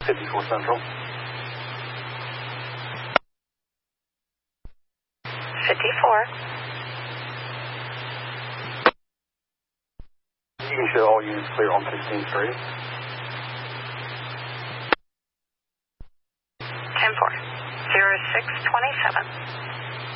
54 Central. 54. You can show all units clear on 16th Street. 10-4. 0627.